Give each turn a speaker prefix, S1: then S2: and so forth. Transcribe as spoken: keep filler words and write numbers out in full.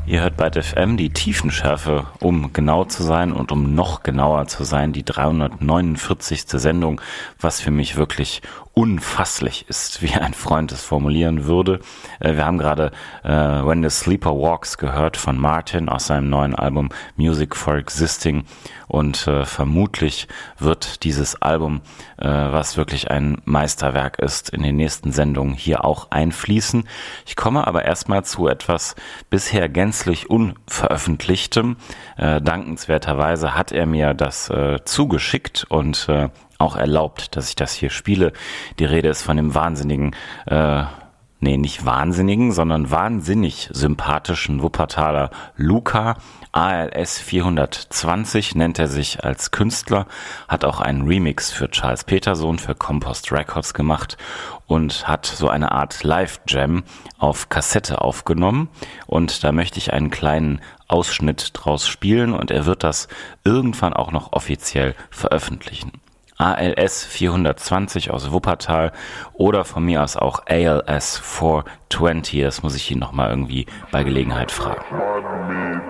S1: Ihr hört bei F M die Tiefenschärfe, um genau zu sein und um noch genauer zu sein, die dreihundertneunundvierzigste Sendung, was für mich wirklich unfasslich ist, wie ein Freund es formulieren würde. Wir haben gerade äh, When the Sleeper Walks gehört von Martin aus seinem neuen Album Music for Existing und äh, vermutlich wird dieses Album, äh, was wirklich ein Meisterwerk ist, in den nächsten Sendungen hier auch einfließen. Ich komme aber erstmal zu etwas bisher gänzlich Unveröffentlichtem. Äh, dankenswerterweise hat er mir das äh, zugeschickt und äh, auch erlaubt, dass ich das hier spiele. Die Rede ist von dem wahnsinnigen, äh, nee, nicht wahnsinnigen, sondern wahnsinnig sympathischen Wuppertaler Luca. A L S vierhundertzwanzig nennt er sich als Künstler, hat auch einen Remix für Charles Peterson für Compost Records gemacht und hat so eine Art Live-Jam auf Kassette aufgenommen. Und da möchte ich einen kleinen Ausschnitt draus spielen und er wird das irgendwann auch noch offiziell veröffentlichen. A L S vierhundertzwanzig aus Wuppertal oder von mir aus auch A L S vierhundertzwanzig, das muss ich ihn nochmal irgendwie bei Gelegenheit fragen.